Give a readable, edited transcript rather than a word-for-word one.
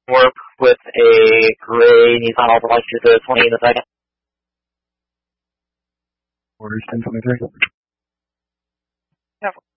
work with a gray Nissan Altima to the 20 in the second. Orders 1023.